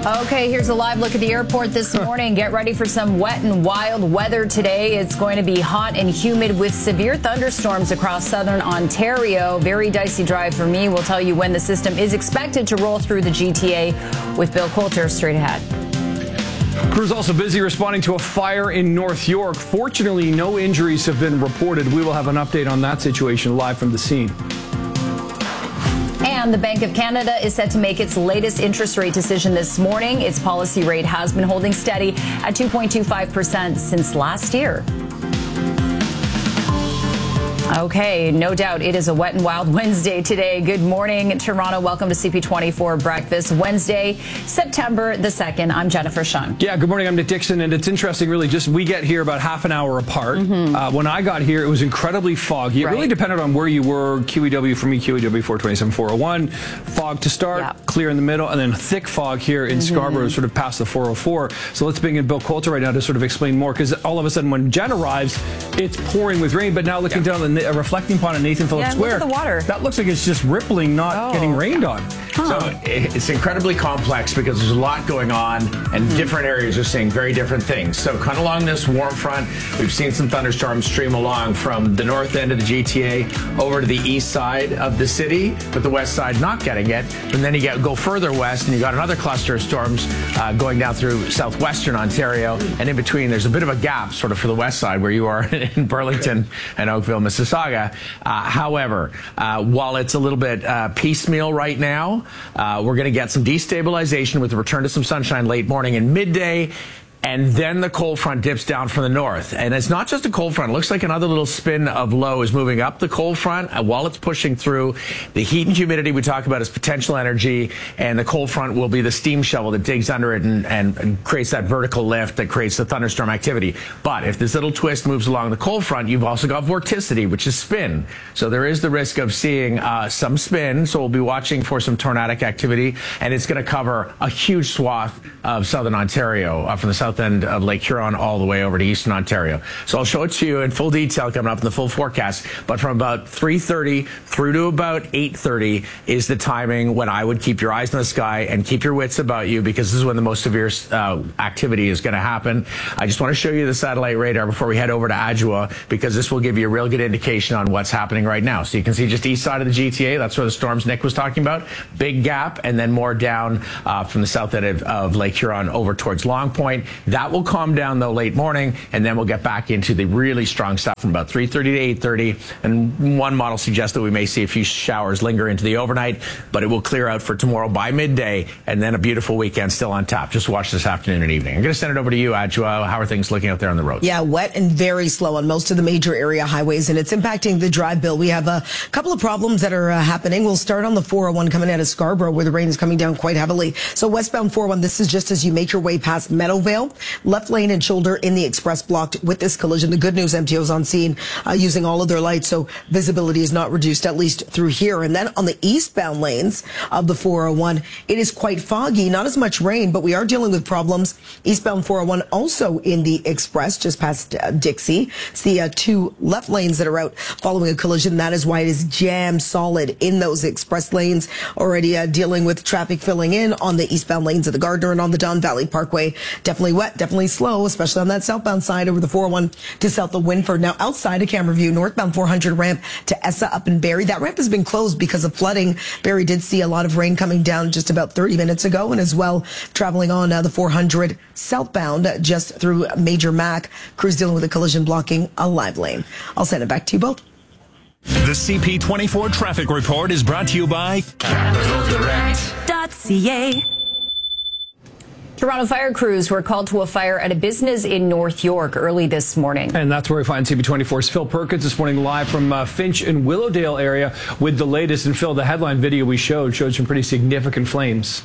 Okay, here's a live look at the airport this morning. Get ready for some wet and wild weather today. It's going to be hot and humid with severe thunderstorms across southern Ontario. Very dicey drive for me. We'll tell you when the system is expected to roll through the GTA with Bill Coulter straight ahead. Crews also busy responding to a fire in North York. Fortunately, no injuries have been reported. We will have an update on that situation live from the scene. And the Bank of Canada is set to make its latest interest rate decision this morning. Its policy rate has been holding steady at 2.25% since last year. Okay, no doubt it is a wet and wild Wednesday today. Good morning, Toronto. Welcome to CP24 Breakfast. Wednesday, September the 2nd. I'm Jennifer Shun. Yeah, good morning. I'm Nick Dixon, and it's interesting, really, just we get here about half an hour apart. When I got here, it was incredibly foggy. It really depended on where you were. QEW, for me, QEW 427 401. Fog to start, clear in the middle, and then thick fog here in Scarborough, sort of past the 404. So let's bring in Bill Coulter right now to sort of explain more, because all of a sudden when Jen arrives, it's pouring with rain, but now looking down the reflecting pond at Nathan Phillips Square. Look at the water. That looks like it's just rippling, not getting rained on. So it's incredibly complex because there's a lot going on and different areas are seeing very different things. So kind of along this warm front, we've seen some thunderstorms stream along from the north end of the GTA over to the east side of the city, with the west side not getting it. And then you go further west and you got another cluster of storms going down through southwestern Ontario. And in between, there's a bit of a gap sort of for the west side where you are in Burlington and Oakville, Mississauga. However, while it's a little bit piecemeal right now, we're going to get some destabilization with the return to some sunshine late morning and midday. And then the cold front dips down from the north. And it's not just a cold front. It looks like another little spin of low is moving up the cold front. While it's pushing through, the heat and humidity we talk about is potential energy. And the cold front will be the steam shovel that digs under it and creates that vertical lift that creates the thunderstorm activity. But if this little twist moves along the cold front, you've also got vorticity, which is spin. So there is the risk of seeing some spin. So we'll be watching for some tornadic activity. And it's going to cover a huge swath of southern Ontario from the south end of Lake Huron all the way over to eastern Ontario. So I'll show it to you in full detail coming up in the full forecast. But from about 3:30 through to about 8:30 is the timing when I would keep your eyes in the sky and keep your wits about you, because this is when the most severe activity is going to happen. I just want to show you the satellite radar before we head over to Adjoa, because this will give you a real good indication on what's happening right now. So you can see just east side of the GTA, that's where the storms Nick was talking about. Big gap, and then more down from the south end of Lake Huron over towards Long Point. That will calm down, though, late morning, and then we'll get back into the really strong stuff from about 3:30 to 8:30. And one model suggests that we may see a few showers linger into the overnight, but it will clear out for tomorrow by midday, and then a beautiful weekend still on tap. Just watch this afternoon and evening. I'm going to send it over to you, Adjoa. How are things looking out there on the roads? Yeah, wet and very slow on most of the major area highways, and it's impacting the drive, Bill. We have a couple of problems that are happening. We'll start on the 401 coming out of Scarborough, where the rain is coming down quite heavily. So westbound 401, this is just as you make your way past Meadowvale. Left lane and shoulder in the express blocked with this collision. The good news, MTO's on scene using all of their lights, so visibility is not reduced, at least through here. And then on the eastbound lanes of the 401, it is quite foggy, not as much rain, but we are dealing with problems. Eastbound 401 also in the express, just past Dixie. It's the two left lanes that are out following a collision. That is why it is jammed solid in those express lanes. Already dealing with traffic filling in on the eastbound lanes of the Gardner and on the Don Valley Parkway. Definitely wet, definitely slow, especially on that southbound side over the 401 to south of Winford. Now, outside of camera view, northbound 400 ramp to Essa up in Barrie. That ramp has been closed because of flooding. Barrie did see a lot of rain coming down just about 30 minutes ago, and as well, traveling on the 400 southbound just through Major Mac. Crews dealing with a collision blocking a live lane. I'll send it back to you both. The CP24 traffic report is brought to you by CapitalDirect.ca. Toronto fire crews were called to a fire at a business in North York early this morning. And that's where we find CP24's Phil Perkins this morning live from Finch and Willowdale area with the latest. And Phil, the headline video we showed some pretty significant flames.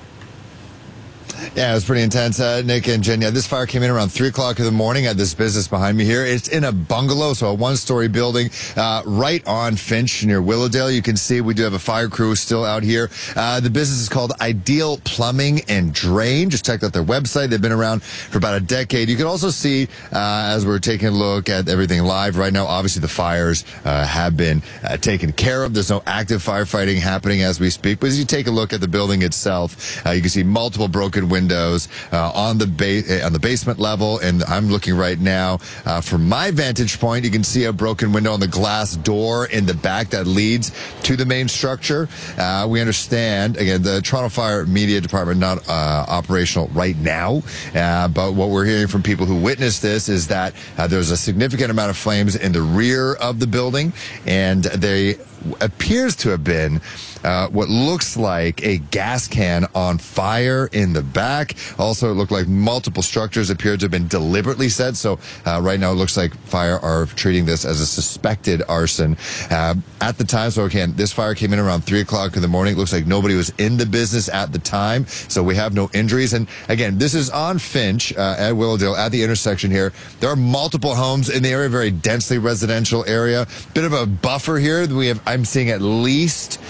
Yeah, it was pretty intense, Nick and Jen. Yeah, this fire came in around 3 o'clock in the morning at this business behind me here. It's in a bungalow, so a one-story building right on Finch near Willowdale. You can see we do have a fire crew still out here. The business is called Ideal Plumbing and Drain. Just checked out their website. They've been around for about a decade. You can also see, as we're taking a look at everything live right now, obviously the fires have been taken care of. There's no active firefighting happening as we speak. But as you take a look at the building itself, you can see multiple broken broken windows on the basement level. And I'm looking right now from my vantage point. You can see a broken window on the glass door in the back that leads to the main structure. We understand, again, the Toronto Fire Media Department not operational right now, but what we're hearing from people who witnessed this is that there's a significant amount of flames in the rear of the building, and they appears to have been what looks like a gas can on fire in the back. Also, it looked like multiple structures appeared to have been deliberately set. So right now it looks like fire are treating this as a suspected arson. At the time, so again, this fire came in around 3 o'clock in the morning. It looks like nobody was in the business at the time, so we have no injuries. And again, this is on Finch at Willowdale at the intersection here. There are multiple homes in the area, very densely residential area. Bit of a buffer here. I'm seeing at least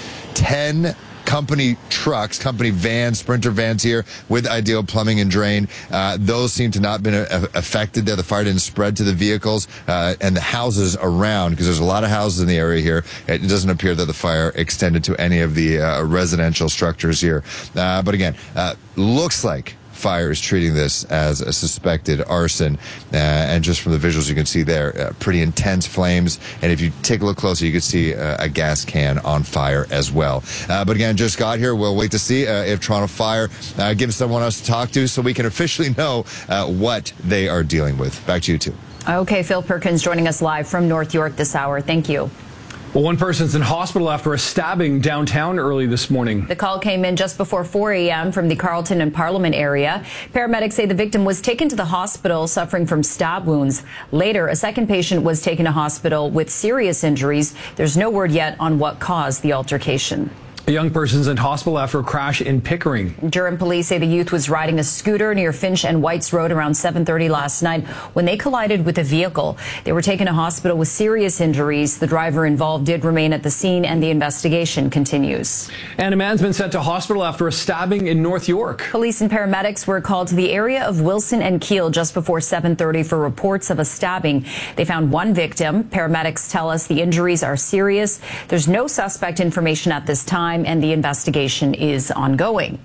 10 company trucks, company vans, Sprinter vans here with Ideal Plumbing and Drain. Those seem to not have been affected there. The fire didn't spread to the vehicles and the houses around, because there's a lot of houses in the area here. It doesn't appear that the fire extended to any of the residential structures here. But again, looks like fire is treating this as a suspected arson, and just from the visuals you can see there, pretty intense flames, and if you take a look closer you can see a gas can on fire as well. But again, just got here. We'll wait to see if Toronto Fire gives someone else to talk to so we can officially know what they are dealing with. Back to you two. Okay, Phil Perkins joining us live from North York this hour. Thank you. Well, one person's in hospital after a stabbing downtown early this morning. The call came in just before 4 a.m. from the Carleton and Parliament area. Paramedics say the victim was taken to the hospital suffering from stab wounds. Later, a second patient was taken to hospital with serious injuries. There's no word yet on what caused the altercation. A young person's in hospital after a crash in Pickering. Durham police say the youth was riding a scooter near Finch and Whites Road around 7:30 last night when they collided with a vehicle. They were taken to hospital with serious injuries. The driver involved did remain at the scene, and the investigation continues. And a man's been sent to hospital after a stabbing in North York. Police and paramedics were called to the area of Wilson and Keele just before 7:30 for reports of a stabbing. They found one victim. Paramedics tell us the injuries are serious. There's no suspect information at this time, and the investigation is ongoing.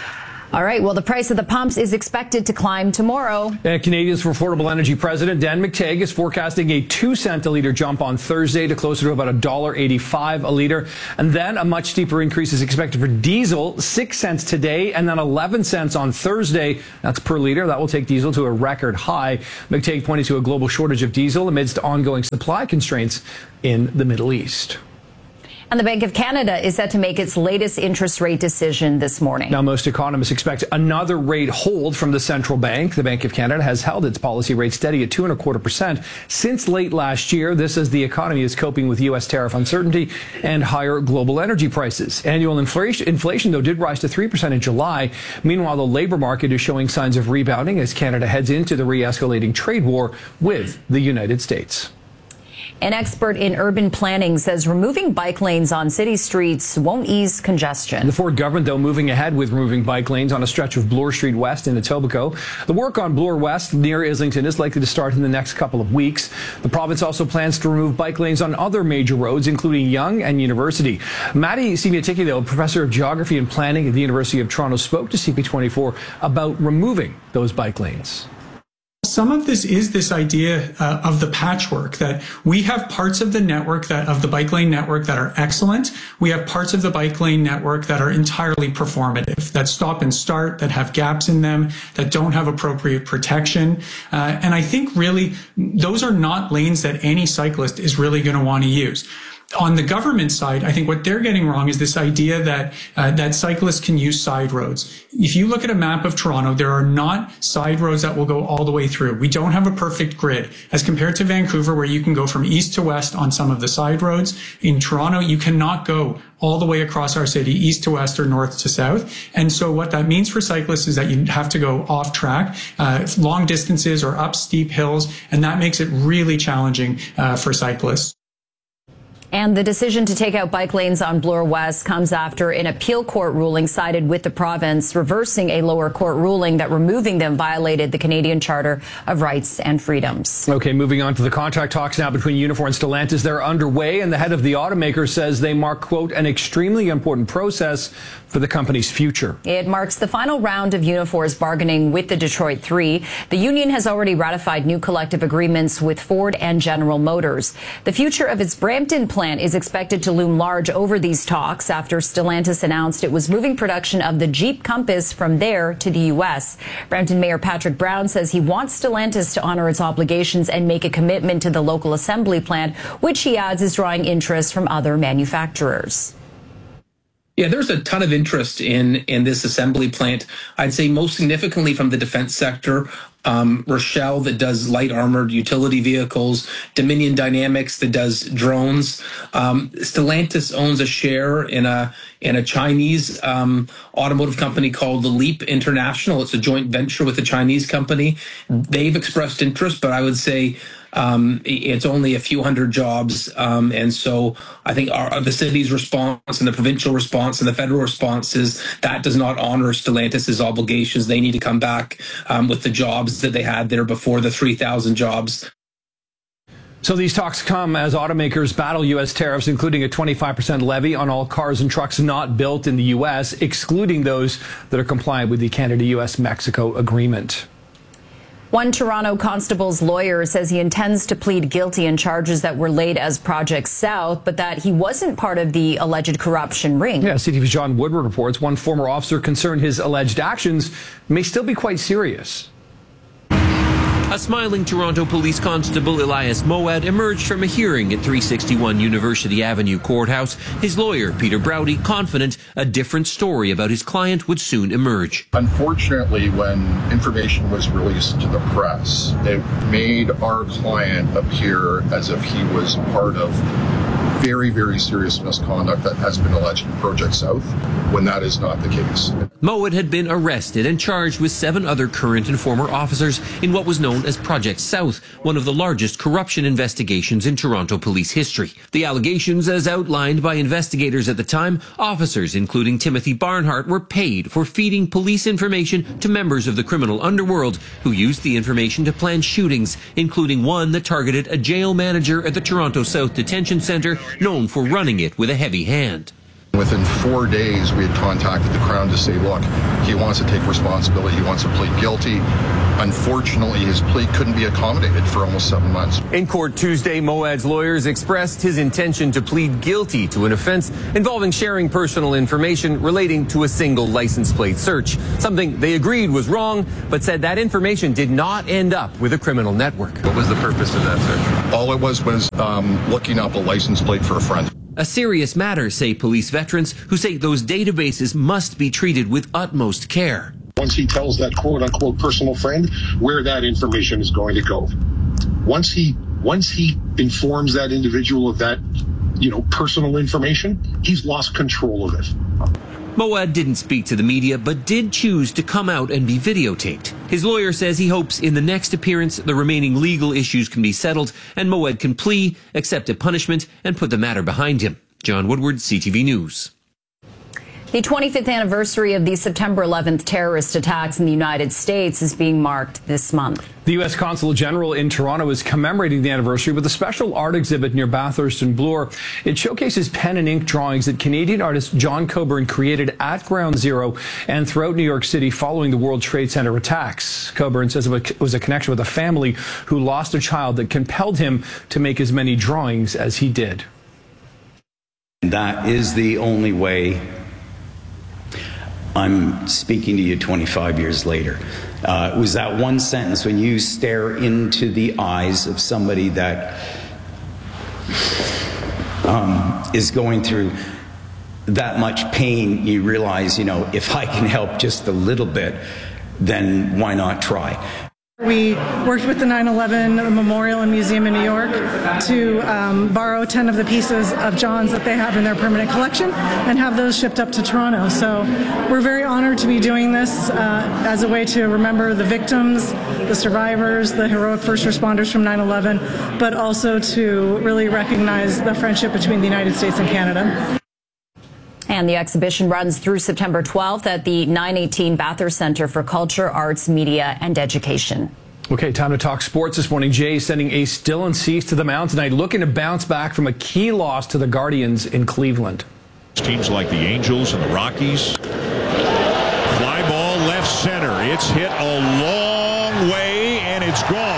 All right, well, the price of the pumps is expected to climb tomorrow. Canadians for Affordable Energy President Dan McTeague is forecasting a 2-cent a litre jump on Thursday to closer to about $1.85 a litre. And then a much steeper increase is expected for diesel, 6 cents today and then 11 cents on Thursday. That's per litre. That will take diesel to a record high. McTeague pointed to a global shortage of diesel amidst ongoing supply constraints in the Middle East. And the Bank of Canada is set to make its latest interest rate decision this morning. Now, most economists expect another rate hold from the central bank. The Bank of Canada has held its policy rate steady at 2.25% since late last year. This as the economy is coping with U.S. tariff uncertainty and higher global energy prices. Annual inflation, though, did rise to 3% in July. Meanwhile, the labor market is showing signs of rebounding as Canada heads into the re-escalating trade war with the United States. An expert in urban planning says removing bike lanes on city streets won't ease congestion. The Ford government, though, moving ahead with removing bike lanes on a stretch of Bloor Street West in Etobicoke. The work on Bloor West near Islington is likely to start in the next couple of weeks. The province also plans to remove bike lanes on other major roads, including Yonge and University. Maddie Simiatiki, though, professor of geography and planning at the University of Toronto, spoke to CP24 about removing those bike lanes. Some of this is this idea of the patchwork, that we have parts of the network of the bike lane network that are excellent. We have parts of the bike lane network that are entirely performative, that stop and start, that have gaps in them, that don't have appropriate protection. And I think really those are not lanes that any cyclist is really going to want to use. On the government side, I think what they're getting wrong is this idea that that cyclists can use side roads. If you look at a map of Toronto, there are not side roads that will go all the way through. We don't have a perfect grid. As compared to Vancouver, where you can go from east to west on some of the side roads, in Toronto, you cannot go all the way across our city, east to west or north to south. And so what that means for cyclists is that you have to go off track, long distances or up steep hills, and that makes it really challenging for cyclists. And the decision to take out bike lanes on Bloor West comes after an appeal court ruling sided with the province, reversing a lower court ruling that removing them violated the Canadian Charter of Rights and Freedoms. Okay, moving on to the contract talks now between Unifor and Stellantis. They're underway, and the head of the automaker says they mark, quote, an extremely important process for the company's future. It marks the final round of Unifor's bargaining with the Detroit Three. The union has already ratified new collective agreements with Ford and General Motors. The future of its Brampton plant is expected to loom large over these talks after Stellantis announced it was moving production of the Jeep Compass from there to the U.S. Brampton Mayor Patrick Brown says he wants Stellantis to honor its obligations and make a commitment to the local assembly plant, which he adds is drawing interest from other manufacturers. Yeah, there's a ton of interest in this assembly plant. I'd say most significantly from the defense sector. Rochelle, that does light armored utility vehicles, Dominion Dynamics, that does drones. Stellantis owns a share in a Chinese automotive company called The Leap International. It's a joint venture with a Chinese company. They've expressed interest, but I would say it's only a few hundred jobs. And so I think the city's response and the provincial response and the federal response is that does not honor Stellantis' obligations. They need to come back with the jobs that they had there before, the 3,000 jobs. So these talks come as automakers battle U.S. tariffs, including a 25% levy on all cars and trucks not built in the U.S., excluding those that are compliant with the Canada-U.S.-Mexico agreement. One Toronto constable's lawyer says he intends to plead guilty in charges that were laid as Project South, but that he wasn't part of the alleged corruption ring. Yeah, CTV's John Woodward reports one former officer concerned his alleged actions may still be quite serious. A smiling Toronto Police Constable Elias Moad emerged from a hearing at 361 University Avenue Courthouse. His lawyer, Peter Browdy, confident a different story about his client would soon emerge. Unfortunately, when information was released to the press, it made our client appear as if he was part of very, very serious misconduct that has been alleged in Project South, when that is not the case. Moad had been arrested and charged with 7 other current and former officers in what was known as Project South, one of the largest corruption investigations in Toronto police history. The allegations, as outlined by investigators at the time, officers, including Timothy Barnhart, were paid for feeding police information to members of the criminal underworld who used the information to plan shootings, including one that targeted a jail manager at the Toronto South Detention Centre, known for running it with a heavy hand. Within 4 days, we had contacted the Crown to say, look, he wants to take responsibility, he wants to plead guilty. Unfortunately, his plea couldn't be accommodated for almost 7 months. In court Tuesday, Moad's lawyers expressed his intention to plead guilty to an offense involving sharing personal information relating to a single license plate search, something they agreed was wrong, but said that information did not end up with a criminal network. What was the purpose of that search? All it was looking up a license plate for a friend. A serious matter, say police veterans, who say those databases must be treated with utmost care. Once he tells that quote-unquote personal friend where that information is going to go. Once he informs that individual of that, personal information, he's lost control of it. Moad didn't speak to the media, but did choose to come out and be videotaped. His lawyer says he hopes in the next appearance the remaining legal issues can be settled and Moad can plea, accept a punishment, and put the matter behind him. John Woodward, CTV News. The 25th anniversary of the September 11th terrorist attacks in the United States is being marked this month. The U.S. Consulate General in Toronto is commemorating the anniversary with a special art exhibit near Bathurst and Bloor. It showcases pen and ink drawings that Canadian artist John Coburn created at Ground Zero and throughout New York City following the World Trade Center attacks. Coburn says it was a connection with a family who lost a child that compelled him to make as many drawings as he did. That is the only way I'm speaking to you 25 years later. It was that one sentence when you stare into the eyes of somebody that is going through that much pain, you realize, if I can help just a little bit, then why not try? We worked with the 9/11 Memorial and Museum in New York to borrow 10 of the pieces of John's that they have in their permanent collection and have those shipped up to Toronto. So we're very honored to be doing this as a way to remember the victims, the survivors, the heroic first responders from 9/11, but also to really recognize the friendship between the United States and Canada. And the exhibition runs through September 12th at the 918 Bathurst Centre for Culture, Arts, Media and Education. Okay, time to talk sports this morning. Jay sending Ace Dylan Cease to the mound tonight, looking to bounce back from a key loss to the Guardians in Cleveland. Teams like the Angels and the Rockies. Fly ball left center. It's hit a long way and it's gone.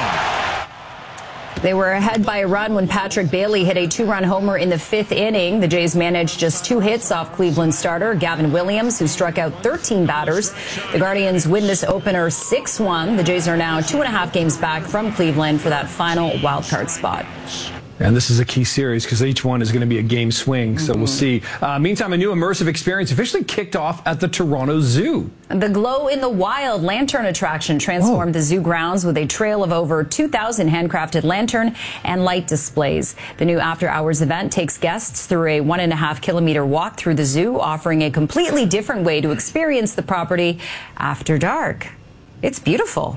They were ahead by a run when Patrick Bailey hit a 2-run homer in the 5th inning. The Jays managed just 2 hits off Cleveland starter Gavin Williams, who struck out 13 batters. The Guardians win this opener 6-1. The Jays are now 2.5 games back from Cleveland for that final wildcard spot. And this is a key series because each one is going to be a game swing, so we'll see. Meantime, a new immersive experience officially kicked off at the Toronto Zoo. The Glow in the Wild lantern attraction transformed the zoo grounds with a trail of over 2,000 handcrafted lantern and light displays. The new after-hours event takes guests through a 1.5-kilometer walk through the zoo, offering a completely different way to experience the property after dark. It's beautiful.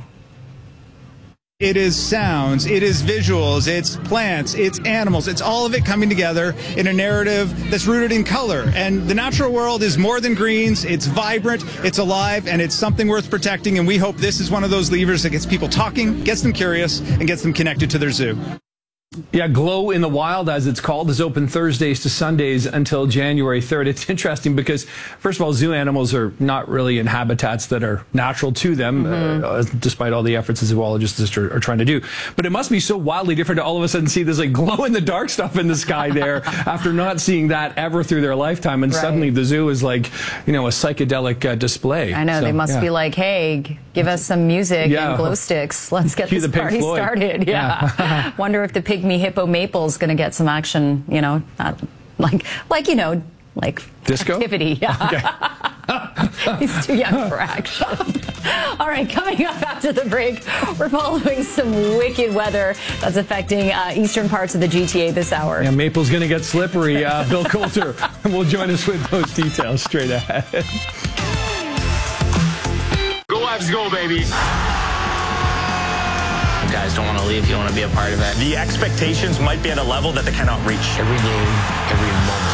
It is sounds, it is visuals, it's plants, it's animals, it's all of it coming together in a narrative that's rooted in color. And the natural world is more than greens, it's vibrant, it's alive, and it's something worth protecting. And we hope this is one of those levers that gets people talking, gets them curious, and gets them connected to their zoo. Yeah, Glow in the Wild, as it's called, is open Thursdays to Sundays until January 3rd. It's interesting because, first of all, zoo animals are not really in habitats that are natural to them, despite all the efforts the zoologists are trying to do. But it must be so wildly different to all of a sudden see this like glow-in-the-dark stuff in the sky there after not seeing that ever through their lifetime. And suddenly the zoo is like, you know, a psychedelic display. I know, so, they must be like, hey, give us some music and glow sticks. Let's get this party started. Yeah. Wonder if the Pygmy Hippo Maple's going to get some action, you know, like you know, like disco activity. Yeah. Okay. He's too young for action. All right, coming up after the break, we're following some wicked weather that's affecting eastern parts of the GTA this hour. Yeah, Maple's going to get slippery. Bill Coulter will join us with those details straight ahead. Go Avs, go, baby. Guys don't want to leave. You want to be a part of it. The expectations might be at a level that they cannot reach. Every game, every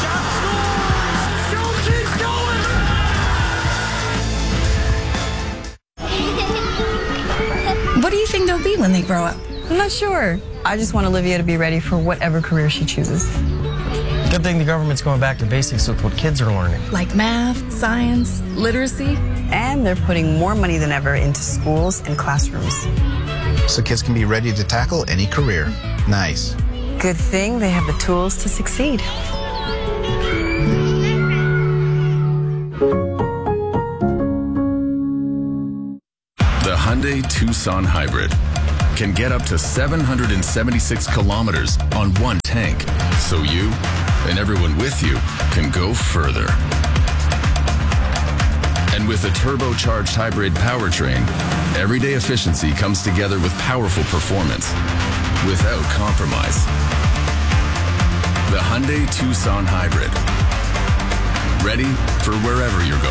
moment. What do you think they'll be when they grow up? I'm not sure. I just want Olivia to be ready for whatever career she chooses. Good thing the government's going back to basics with what kids are learning. Like math, science, literacy. And they're putting more money than ever into schools and classrooms. So kids can be ready to tackle any career. Nice. Good thing they have the tools to succeed. The Hyundai Tucson Hybrid can get up to 776 kilometers on one tank, so you and everyone with you can go further. And with a turbocharged hybrid powertrain, everyday efficiency comes together with powerful performance without compromise. The Hyundai Tucson Hybrid. Ready for wherever you're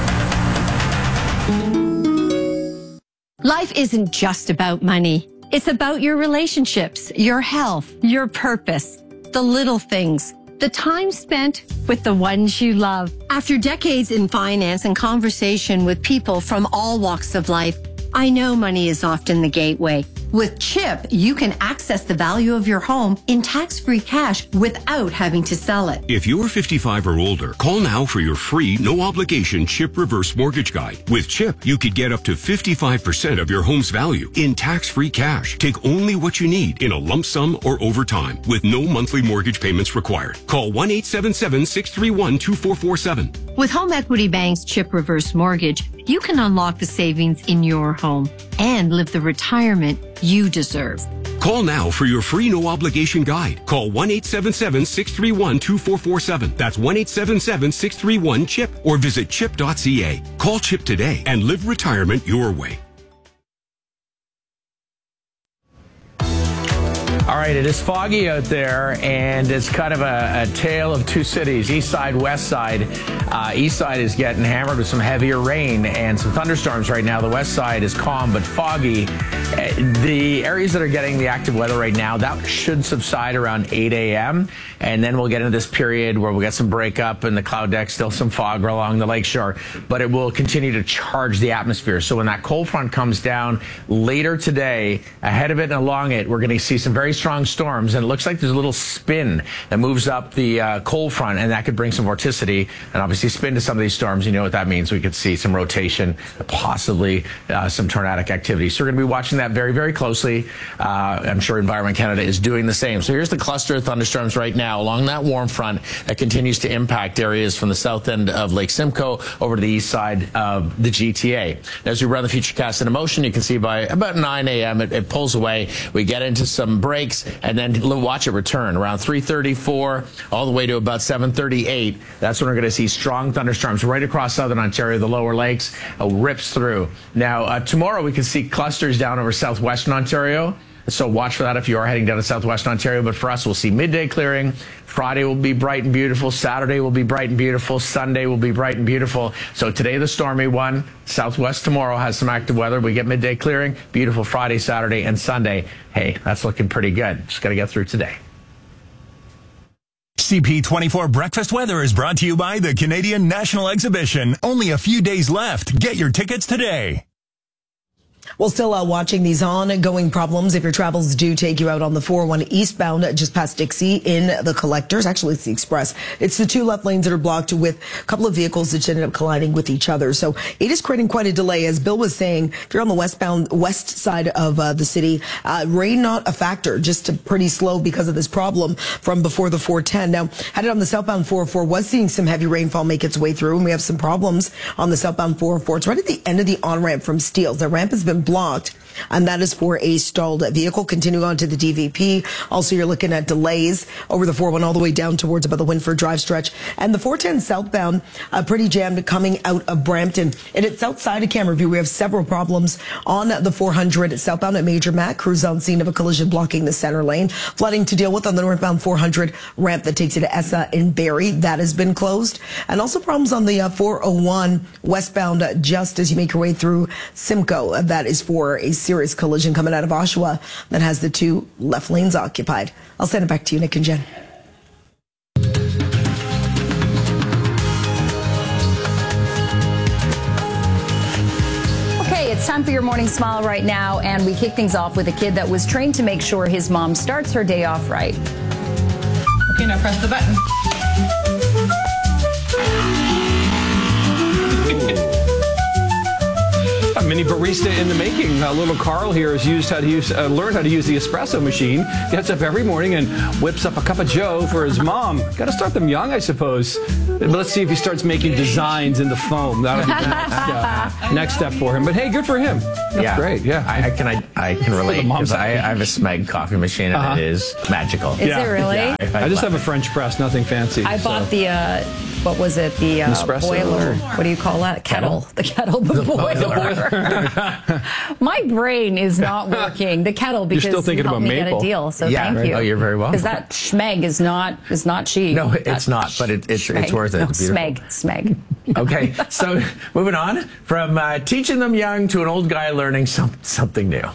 going. Life isn't just about money. It's about your relationships, your health, your purpose, the little things, the time spent with the ones you love. After decades in finance and conversation with people from all walks of life, I know money is often the gateway. With CHIP, you can access the value of your home in tax-free cash without having to sell it. If you're 55 or older, call now for your free, no-obligation CHIP Reverse Mortgage Guide. With CHIP, you could get up to 55% of your home's value in tax-free cash. Take only what you need in a lump sum or over time with no monthly mortgage payments required. Call 1-877-631-2447. With Home Equity Bank's CHIP Reverse Mortgage, you can unlock the savings in your home and live the retirement you deserve. Call now for your free no-obligation guide. Call 1-877-631-2447. That's 1-877-631-CHIP or visit chip.ca. Call CHIP today and live retirement your way. All right, it is foggy out there, and it's kind of a tale of two cities, east side, west side. East side is getting hammered with some heavier rain and some thunderstorms right now. The west side is calm but foggy. The areas that are getting the active weather right now, that should subside around 8 a.m., and then we'll get into this period where we'll get some breakup in the cloud deck, still some fog along the lakeshore, but it will continue to charge the atmosphere. So when that cold front comes down later today, ahead of it and along it, we're going to see some very strong storms, and it looks like there's a little spin that moves up the cold front, and that could bring some vorticity and obviously spin to some of these storms. You know what that means. We could see some rotation, possibly some tornadic activity. So we're going to be watching that very, very closely. I'm sure Environment Canada is doing the same. So here's the cluster of thunderstorms right now along that warm front that continues to impact areas from the south end of Lake Simcoe over to the east side of the GTA. As we run the Futurecast into motion, you can see by about 9 a.m. it pulls away. We get into some breaks, and then watch it return around 3:34 all the way to about 7:38. That's when we're going to see strong thunderstorms right across southern Ontario, the lower lakes, rips through. Now, tomorrow we can see clusters down over southwestern Ontario. So watch for that if you are heading down to southwestern Ontario. But for us, we'll see midday clearing. Friday will be bright and beautiful. Saturday will be bright and beautiful. Sunday will be bright and beautiful. So today, the stormy one. Southwest tomorrow has some active weather. We get midday clearing. Beautiful Friday, Saturday, and Sunday. Hey, that's looking pretty good. Just got to get through today. CP24 Breakfast Weather is brought to you by the Canadian National Exhibition. Only a few days left. Get your tickets today. Well, still watching these ongoing problems if your travels do take you out on the 401 eastbound just past Dixie in the Collectors. Actually, it's the Express. It's the two left lanes that are blocked with a couple of vehicles that ended up colliding with each other. So it is creating quite a delay. As Bill was saying, if you're on the west side of the city, rain not a factor, just pretty slow because of this problem from before the 410. Now, headed on the southbound 404 was seeing some heavy rainfall make its way through, and we have some problems on the southbound 404. It's right at the end of the on-ramp from Steeles. The ramp has been blocked, and that is for a stalled vehicle. Continuing on to the DVP. Also, you're looking at delays over the 401 all the way down towards about the Winford Drive stretch. And the 410 southbound, pretty jammed coming out of Brampton. And it's outside of camera view. We have several problems on the 400 southbound at Major Mac. Crews on scene of a collision blocking the center lane. Flooding to deal with on the northbound 400 ramp that takes you to Essa in Barrie. That has been closed. And also problems on the 401 westbound just as you make your way through Simcoe. That is for a serious collision coming out of Oshawa that has the two left lanes occupied. I'll send it back to you, Nick and Jen. Okay, it's time for your morning smile right now, and we kick things off with a kid that was trained to make sure his mom starts her day off right. Okay, now press the button. A mini barista in the making. Little Carl here has learned how to use the espresso machine. Gets up every morning and whips up a cup of joe for his mom. Got to start them young, I suppose. But let's see if he starts making designs in the foam. That'll be the next step for him. But hey, good for him. That's great. Yeah, I can relate because I have a Smeg coffee machine, and it is magical. Is it really? Yeah, I just have a French press, nothing fancy. I bought the what was it? The boiler. What do you call that? Kettle. The kettle. The boiler. My brain is not working. The kettle, because you're still thinking you helped about me maple. Get a deal. So thank you. Oh, you're very welcome. Because that Schmeg is not cheap. No, it's not. But it's worth it. No, It's Smeg. Okay, so moving on from teaching them young to an old guy learning something new.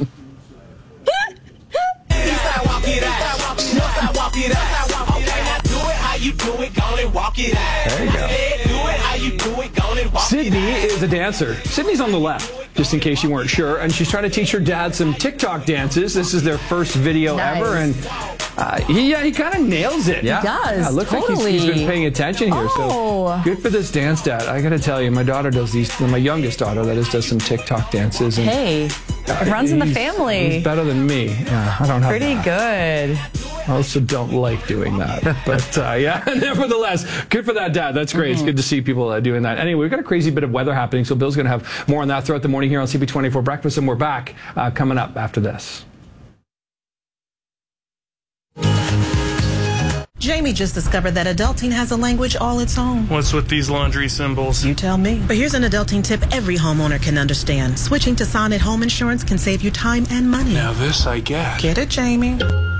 There you go. Sydney is a dancer. Sydney's on the left, just in case you weren't sure, and she's trying to teach her dad some TikTok dances. This is their first video ever, and he kind of nails it. Yeah. He does. Yeah, looks like he's been paying attention here. So good for this dance dad. I got to tell you, my daughter does these. My youngest daughter, that is, does some TikTok dances. And, it runs in the family. He's better than me. Yeah, I don't have pretty good. I also don't like doing that. But nevertheless, good for that dad. That's great. It's good to see people doing that. Anyway, we've got a crazy bit of weather happening, so Bill's going to have more on that throughout the morning here on CP24 Breakfast, and we're back coming up after this. Jamie just discovered that adulting has a language all its own. What's with these laundry symbols? You tell me. But here's an adulting tip every homeowner can understand. Switching to Sonnet Home Insurance can save you time and money. Now this I get. Get it, Jamie?